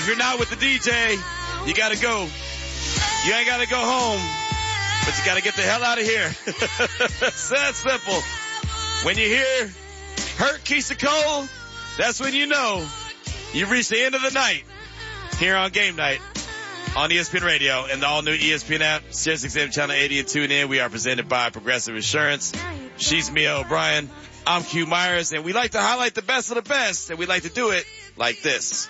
If you're not with the DJ, you gotta go. You ain't gotta go home, but you gotta get the hell out of here. It's that simple. When you hear Hurt Keisha Cole, that's when you know you've reached the end of the night here on Game Night on ESPN Radio and the all-new ESPN app, SiriusXM Channel 80 and tune in. We are presented by Progressive Insurance. She's Mia O'Brien. I'm Q Myers, and we like to highlight the best of the best, and we like to do it like this.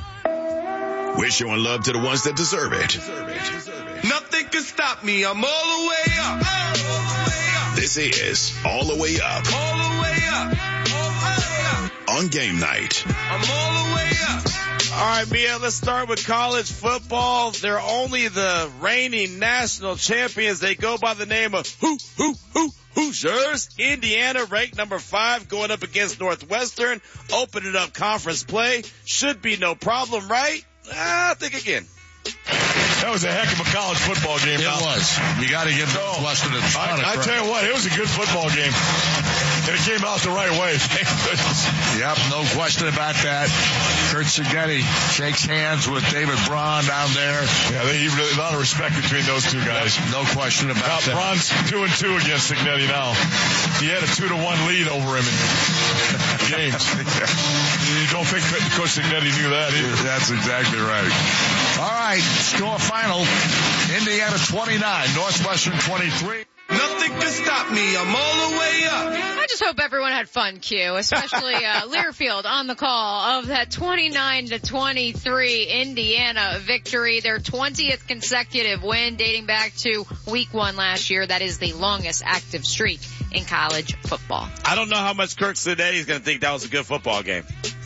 We're showing love to the ones that deserve it. Nothing can stop me. I'm all the way up. This is All the Way Up. All the way up. All the way up. On Game Night. I'm all the way up. All right, Mia, let's start with college football. They're only the reigning national champions. They go by the name of Hoosiers. Indiana ranked number 5 going up against Northwestern. Opening up conference play. Should be no problem, right? Think again. That was a heck of a college football game. It was. You got to give Northwestern a ton of credit. I tell you what, it was a good football game. And it came out the right way. Thank goodness. Yep, no question about that. Kurt Cignetti shakes hands with David Braun down there. Yeah, a lot of respect between those two guys. No question about that. Braun's 2-2 against Cignetti now. He had a 2-1 lead over him in games. You don't think Coach Cignetti knew that either. That's exactly right. All right, score final. Indiana 29, Northwestern 23. Nothing can stop me. I'm all the way up. I just hope everyone had fun, Q, especially Learfield on the call of that 29-23 Indiana victory, their 20th consecutive win dating back to week 1 last year. That is the longest active streak in college football. I don't know how much Kirk Cignetti is going to think that was a good football game.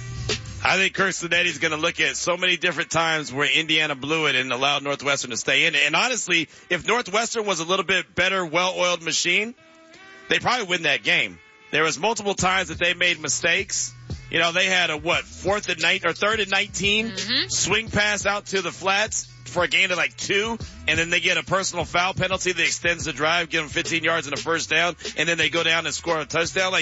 I think Kirk Cignetti is going to look at so many different times where Indiana blew it and allowed Northwestern to stay in it. And honestly, if Northwestern was a little bit better, well-oiled machine, they probably win that game. There was multiple times that they made mistakes. You know, they had a 3rd and 19 swing pass out to the flats for a gain of 2, and then they get a personal foul penalty that extends the drive, give them 15 yards and a first down, and then they go down and score a touchdown.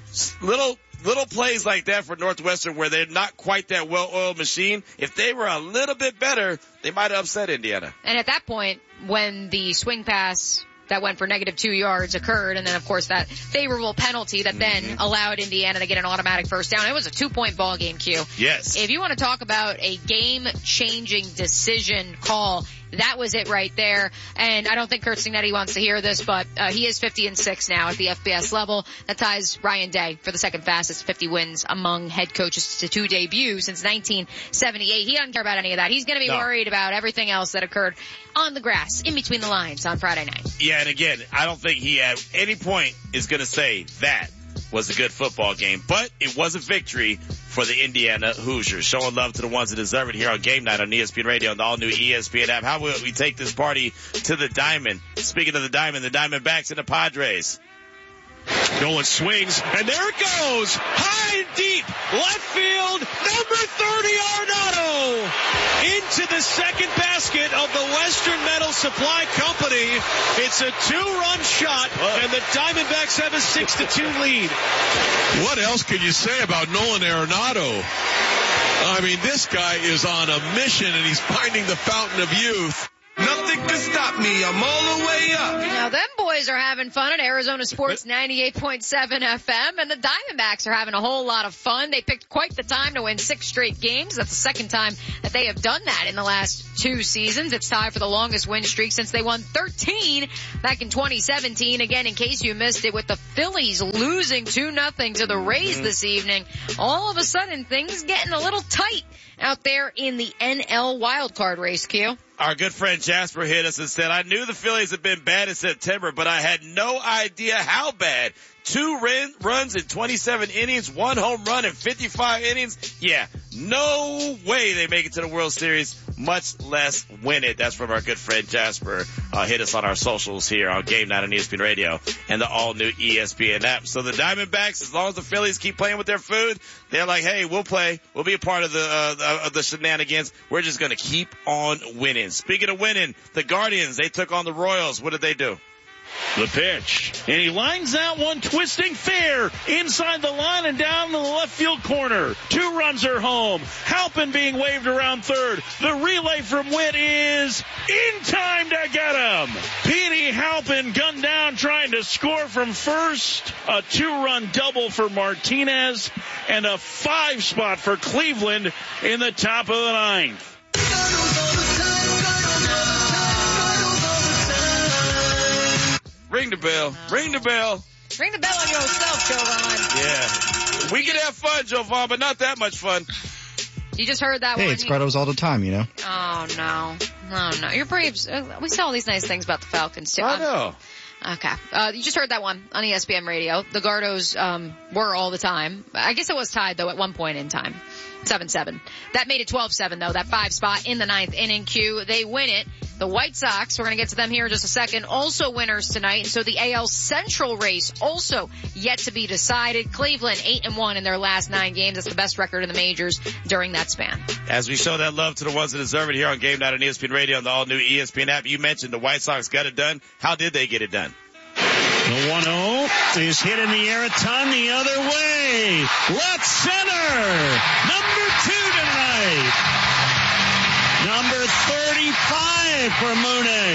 Little plays like that for Northwestern where they're not quite that well-oiled machine. If they were a little bit better, they might have upset Indiana. And at that point, when the swing pass that went for -2 yards occurred, and then of course that favorable penalty that then allowed Indiana to get an automatic first down, it was a 2-point ball game, Q. Yes. If you want to talk about a game-changing decision call, that was it right there. And I don't think Kurt Cignetti wants to hear this, but he is 50-6 now at the FBS level. That ties Ryan Day for the second fastest 50 wins among head coaches to 2 debuts since 1978. He doesn't care about any of that. He's going to be worried about everything else that occurred on the grass, in between the lines on Friday night. Yeah, and again, I don't think he at any point is going to say that was a good football game, but it was a victory for the Indiana Hoosiers. Showing love to the ones that deserve it here on Game Night on ESPN Radio and the all-new ESPN app. How about we take this party to the Diamond? Speaking of the Diamondbacks and the Padres. Nolan swings, and there it goes! High and deep! Left field, number 30, Arenado! Into the second basket of the Western Metal Supply Company. It's a 2-run shot, and the Diamondbacks have a 6-2 lead. What else can you say about Nolan Arenado? I mean, this guy is on a mission, and he's finding the fountain of youth. Nothing can stop me. I'm all the way up. Now, them boys are having fun at Arizona Sports 98.7 FM, and the Diamondbacks are having a whole lot of fun. They picked quite the time to win 6 straight games. That's the second time that they have done that in the last 2 seasons. It's tied for the longest win streak since they won 13 back in 2017. Again, in case you missed it, with the Phillies losing 2-0 to the Rays this evening, all of a sudden things getting a little tight out there in the NL wildcard race, Q. Our good friend Jasper hit us and said, I knew the Phillies had been bad in September, but I had no idea how bad. 2 runs in 27 innings, 1 home run in 55 innings. Yeah, no way they make it to the World Series, much less win it. That's from our good friend Jasper. Hit us on our socials here on Game Night on ESPN Radio and the all-new ESPN app. So the Diamondbacks, as long as the Phillies keep playing with their food, they're like, hey, we'll play. We'll be a part of the shenanigans. We're just going to keep on winning. Speaking of winning, the Guardians, they took on the Royals. What did they do? The pitch. And he lines that one twisting fair inside the line and down the left field corner. 2 runs are home. Halpin being waved around third. The relay from Witt is in time to get him. Petey Halpin gunned down trying to score from first. A 2-run double for Martinez and a 5 spot for Cleveland in the top of the 9th. Ring the bell. Ring the bell. Ring the bell on yourself, Jovan. Yeah. We can have fun, Jovan, but not that much fun. You just heard that one. Hey, it's Grotto's all the time, you know. Oh, no. No. Your Braves, we saw all these nice things about the Falcons, too. I know. Okay. You just heard that one on ESPN Radio. The Gardos were all the time. I guess it was tied, though, at one point in time. 7-7. That made it 12-7, though. That 5 spot in the 9th inning queue. They win it. The White Sox, we're going to get to them here in just a second, also winners tonight. And so the AL Central race also yet to be decided. Cleveland 8-1 in their last 9 games. That's the best record in the majors during that span. As we show that love to the ones that deserve it here on Game Night on ESPN Radio and the all-new ESPN app, you mentioned the White Sox got it done. How did they get it done? The 1-0 is hit in the air a ton the other way. Left center. Number 2 tonight. Number 35 for Mooney.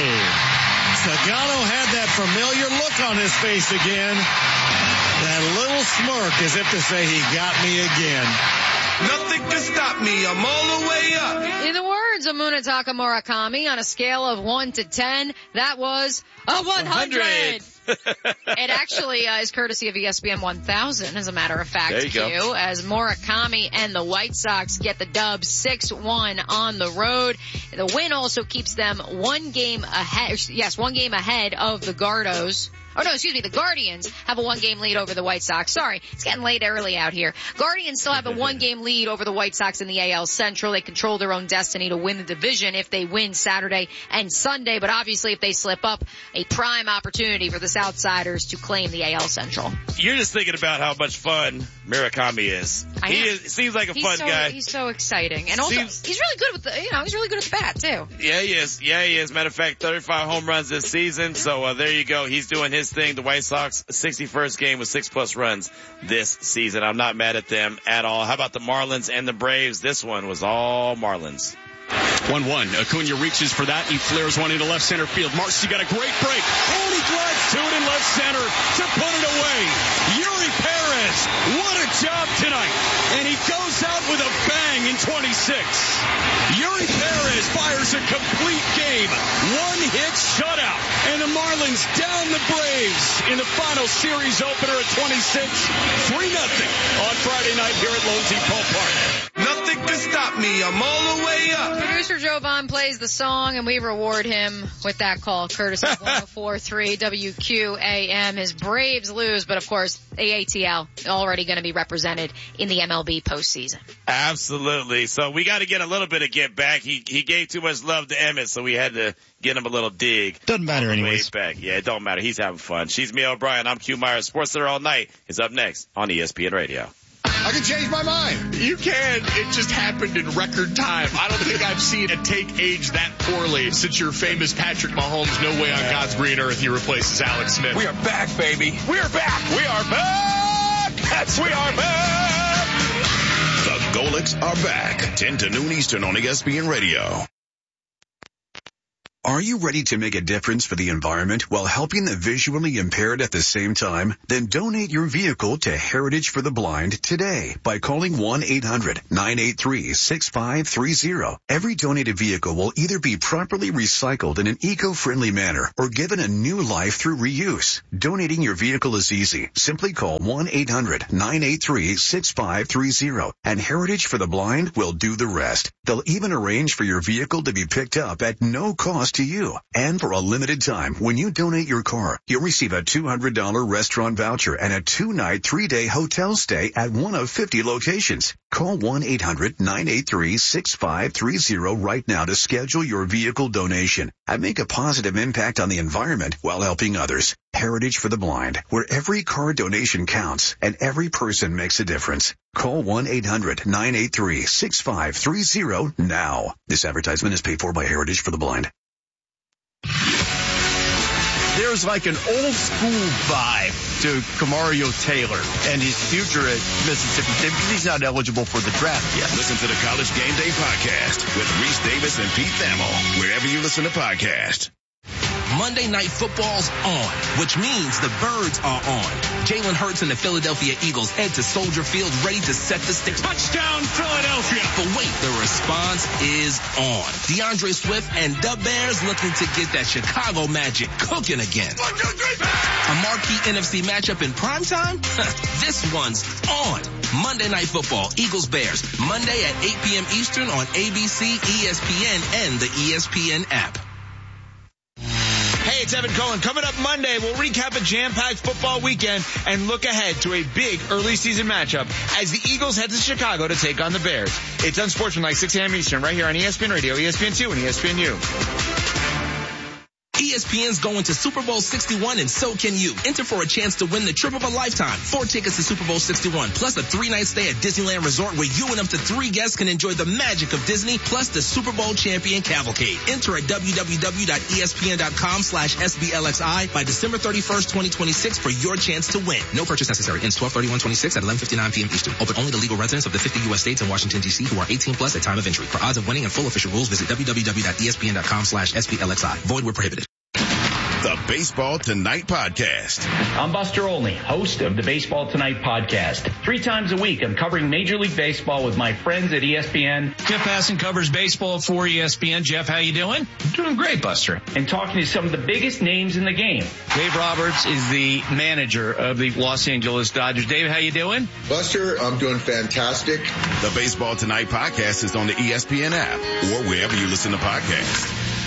Sagano had that familiar look on his face again. That little smirk as if to say, he got me again. Nothing can stop me. I'm all the way up. In the words of Munetaka Murakami, on a scale of 1 to 10, that was a 100. It actually is courtesy of ESPN 1000, as a matter of fact, there you go. As Murakami and the White Sox get the dub 6-1 on the road. The win also keeps them 1 game ahead, 1 game ahead of the Gardos. Oh, no, excuse me. The Guardians have a 1-game lead over the White Sox. Sorry, it's getting late early out here. Guardians still have a 1-game lead over the White Sox in the AL Central. They control their own destiny to win the division if they win Saturday and Sunday. But obviously, if they slip up, a prime opportunity for the Southsiders to claim the AL Central. You're just thinking about how much fun Murakami is. Seems like a fun guy. He's so exciting. And also, he's really good with he's really good at the bat, too. Yeah, he is. Matter of fact, 35 home runs this season. So, there you go. He's doing his thing. The White Sox 61st game with 6+ runs this season. I'm not mad at them at all. How about the Marlins and the Braves? This one was all Marlins. 1-1. Acuna reaches for that. He flares one into left center field. Marcy got a great break. And he glides to it in left center to put it away. Yuri Perez, what a job tonight. And he goes out with a bang in 26. Yuri Perez fires a complete game. 1-hit shutout. And the Marlins down the Braves in the final series opener at 26. 3-0 on Friday night here at Lone Depot Park. Nothing can stop me. I'm all the way up. Producer Jovan plays the song, and we reward him with that call, courtesy of 104.3 WQAM. His Braves lose, but of course, AATL already going to be represented in the MLB postseason. Absolutely. So we got to get a little bit of get back. He gave too much love to Emmett, so we had to get him a little dig. Doesn't matter anyways. Back. Yeah, it don't matter. He's having fun. She's Mia O'Brien. I'm Q Myers. Sports Center all night is up next on ESPN Radio. I can change my mind. You can. It just happened in record time. I don't think I've seen a take age that poorly since your famous Patrick Mahomes, no way on God's green earth he replaces Alex Smith. We are back, baby. We're back. We are back. Yes, we are back. The Golics are back. 10 to noon Eastern on ESPN Radio. Are you ready to make a difference for the environment while helping the visually impaired at the same time? Then donate your vehicle to Heritage for the Blind today by calling 1-800-983-6530. Every donated vehicle will either be properly recycled in an eco-friendly manner or given a new life through reuse. Donating your vehicle is easy. Simply call 1-800-983-6530 and Heritage for the Blind will do the rest. They'll even arrange for your vehicle to be picked up at no cost to you. And for a limited time, when you donate your car, you'll receive a $200 restaurant voucher and a 2-night, 3-day hotel stay at one of 50 locations. Call 1-800-983-6530 right now to schedule your vehicle donation and make a positive impact on the environment while helping others. Heritage for the Blind, where every car donation counts and every person makes a difference. Call 1-800-983-6530 now. This advertisement is paid for by Heritage for the Blind. There's like an old school vibe to Kamario Taylor and his future at Mississippi State because he's not eligible for the draft yet. Listen to the College Game Day podcast with Reese Davis and Pete Thamel, wherever you listen to podcasts. Monday Night Football's on, which means the Birds are on. Jalen Hurts and the Philadelphia Eagles head to Soldier Field ready to set the stage. Touchdown, Philadelphia! But wait, the response is on. DeAndre Swift and the Bears looking to get that Chicago magic cooking again. 1, 2, 3, a marquee NFC matchup in primetime? This one's on. Monday Night Football, Eagles-Bears, Monday at 8 p.m. Eastern on ABC, ESPN, and the ESPN app. Hey, it's Evan Cohen. Coming up Monday, we'll recap a jam-packed football weekend and look ahead to a big early season matchup as the Eagles head to Chicago to take on the Bears. It's Unsportsmanlike, 6 a.m. Eastern, right here on ESPN Radio, ESPN2, and ESPNU. ESPN's going to Super Bowl 61 and so can you. Enter for a chance to win the trip of a lifetime. 4 tickets to Super Bowl 61 plus a 3-night stay at Disneyland Resort where you and up to 3 guests can enjoy the magic of Disney plus the Super Bowl champion cavalcade. Enter at www.espn.com/SBLXI by December 31st, 2026 for your chance to win. No purchase necessary. Ends 12/31/26 at 11:59 p.m. Eastern. Open only to legal residents of the 50 U.S. states and Washington, D.C. who are 18 plus at time of entry. For odds of winning and full official rules, visit www.espn.com/SBLXI. Void where prohibited. The Baseball Tonight Podcast. I'm Buster Olney, host of the Baseball Tonight Podcast. 3 times a week, I'm covering Major League Baseball with my friends at ESPN. Jeff Passan covers baseball for ESPN. Jeff, how you doing? I'm doing great, Buster. And talking to some of the biggest names in the game. Dave Roberts is the manager of the Los Angeles Dodgers. Dave, how you doing? Buster, I'm doing fantastic. The Baseball Tonight Podcast is on the ESPN app or wherever you listen to podcasts.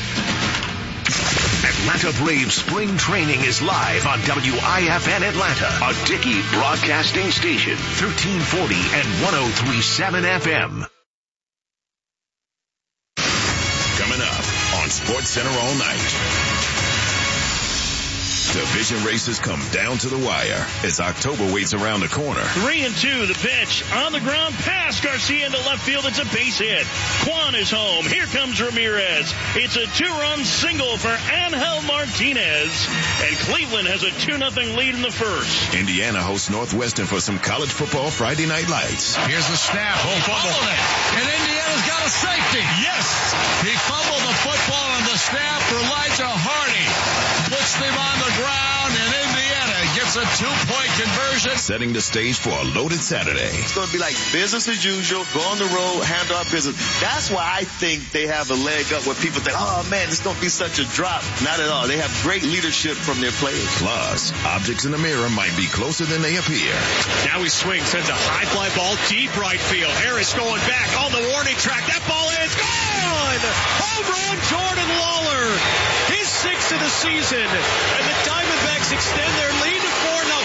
Atlanta Braves spring training is live on WIFN Atlanta, a Dickey broadcasting station, 1340 and 103.7 FM. Coming up on SportsCenter all night. Division races come down to the wire as October waits around the corner. 3-2, the pitch on the ground, pass Garcia into left field. It's a base hit. Kwan is home. Here comes Ramirez. It's a 2-run single for Angel Martinez, and Cleveland has a 2-0 lead in the first. Indiana hosts Northwestern for some college football Friday night lights. Here's the snap. He fumbled it, and Indiana's got a safety. Yes, he fumbled the football on the snap for Elijah Hardy. Puts them on the ground, and Indiana gets a 2-point conversion. Setting the stage for a loaded Saturday. It's going to be like business as usual, go on the road, handle our business. That's why I think they have a leg up where people think, oh man, it's going to be such a drop. Not at all. They have great leadership from their players. Plus, objects in the mirror might be closer than they appear. Now he swings, sends a high fly ball deep right field. Harris going back on the warning track. That ball is gone! Home run, Jordan Lawler. His 6th of the season, and the Diamondbacks extend their lead to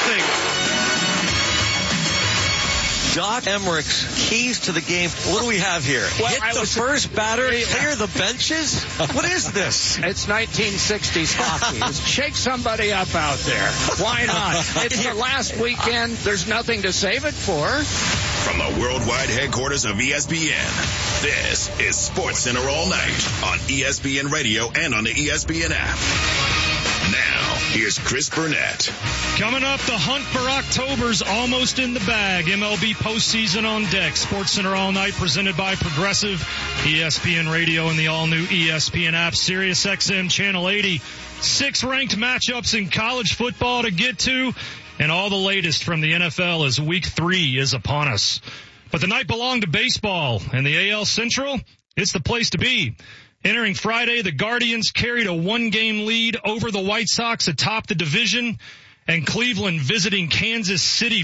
4-0. Doc Emmerich's keys to the game. What do we have here? Well, Hit the first batter, clear the benches? What is this? It's 1960s hockey. Shake somebody up out there. Why not? It's the last weekend. There's nothing to save it for. From the worldwide headquarters of ESPN, this is SportsCenter all night on ESPN Radio and on the ESPN app. Now, here's Chris Burnett. Coming up, the hunt for October's almost in the bag. MLB postseason on deck. SportsCenter all night presented by Progressive, ESPN Radio, and the all-new ESPN app, Sirius XM Channel 80. 6 ranked matchups in college football to get to, and all the latest from the NFL as Week 3 is upon us. But the night belonged to baseball, and the AL Central, it's the place to be. Entering Friday, the Guardians carried a 1-game lead over the White Sox atop the division, and Cleveland visiting Kansas City